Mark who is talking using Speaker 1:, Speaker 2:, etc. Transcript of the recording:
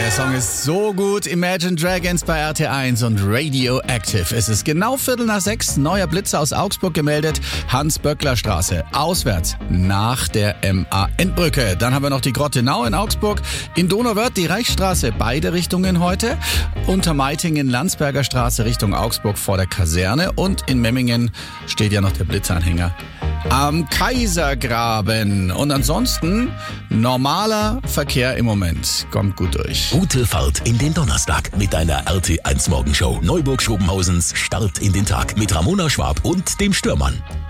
Speaker 1: Der Song ist so gut. Imagine Dragons bei RT1 und Radioactive. Es ist genau 5:45. Neuer Blitzer aus Augsburg gemeldet. Hans-Böckler-Straße. Auswärts nach der MAN-Brücke. Dann haben wir noch die Grottenau in Augsburg. In Donauwörth die Reichsstraße. Beide Richtungen heute. Untermeitingen Landsberger Straße Richtung Augsburg vor der Kaserne. Und in Memmingen steht ja noch der Blitzanhänger am Kaisergraben. Und ansonsten normaler Verkehr im Moment. Kommt gut durch.
Speaker 2: Gute Fahrt in den Donnerstag mit deiner RT1 Morgenshow. Neuburg-Schobenhausens Start in den Tag mit Ramona Schwab und dem Stürmann.